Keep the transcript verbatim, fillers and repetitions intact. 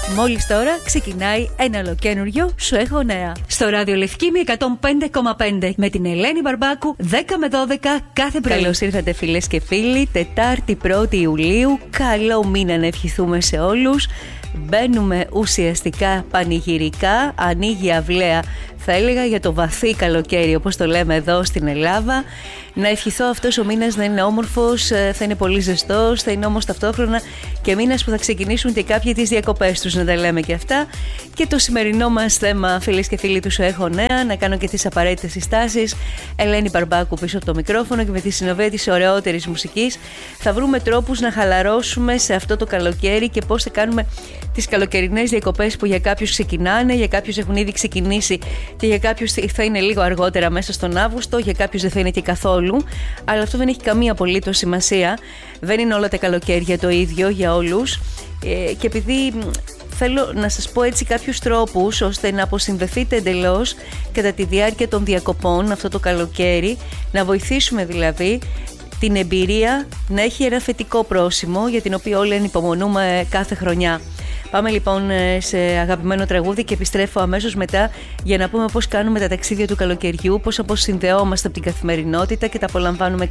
Μόλις τώρα ξεκινάει ένα ολοκένουργιο Σου έχω νέα. Στο ράδιο Λευκήμη εκατόν πέντε κόμμα πέντε με την Ελένη Μπαρμπάκου δέκα με δώδεκα κάθε πρωί. Καλώς ήρθατε φίλες και φίλοι. Τετάρτη πρώτη Ιουλίου. Καλό μήνα να ευχηθούμε σε όλους. Μπαίνουμε ουσιαστικά πανηγυρικά. Ανοίγει η αυλαία, θα έλεγα, για το βαθύ καλοκαίρι, όπως το λέμε εδώ στην Ελλάδα. Να ευχηθώ αυτός ο μήνας να είναι όμορφος, θα είναι πολύ ζεστός, θα είναι όμως ταυτόχρονα και μήνας που θα ξεκινήσουν και κάποιοι τις διακοπές τους, να τα λέμε και αυτά. Και το σημερινό μας θέμα, φίλες και φίλοι του Σου έχω νέα, να κάνω και τις απαραίτητες συστάσεις. Ελένη Μπαρμπάκου πίσω από το μικρόφωνο και με τη συνοδεία της ωραιότερης μουσικής θα βρούμε τρόπους να χαλαρώσουμε σε αυτό το καλοκαίρι και πώς θα κάνουμε τις καλοκαιρινές διακοπές που για κάποιους ξεκινάνε, για κάποιους έχουν ήδη ξεκινήσει και για κάποιους θα είναι λίγο αργότερα μέσα στον Αύγουστο, για κάποιους δεν θα είναι και καθόλου. Αλλά αυτό δεν έχει καμία απολύτως σημασία. Δεν είναι όλα τα καλοκαίρια το ίδιο για όλους. Ε, και επειδή θέλω να σας πω έτσι κάποιους τρόπους ώστε να αποσυνδεθείτε εντελώς κατά τη διάρκεια των διακοπών αυτό το καλοκαίρι, να βοηθήσουμε δηλαδή την εμπειρία να έχει ένα θετικό πρόσημο για την οποία όλοι ανυπομονούμε κάθε χρονιά. Πάμε λοιπόν σε αγαπημένο τραγούδι και επιστρέφω αμέσως μετά για να πούμε πώς κάνουμε τα ταξίδια του καλοκαιριού, πώς αποσυνδεόμαστε από την καθημερινότητα και τα απολαμβάνουμε